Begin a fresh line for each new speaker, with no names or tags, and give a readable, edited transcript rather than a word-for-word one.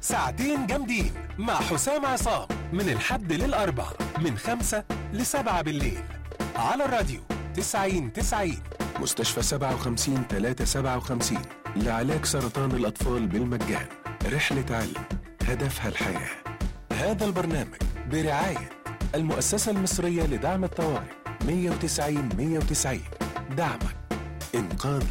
ساعتين جامدين مع حسام عصام من الحد للأربع من 5 ل7 بالليل على الراديو 90-90. مستشفى 57-357 لعلاج سرطان الأطفال بالمجان. رحلة علم هدفها الحياة. هذا البرنامج برعاية المؤسسة المصرية لدعم الطوارئ 190-190. دعمك إنقاذ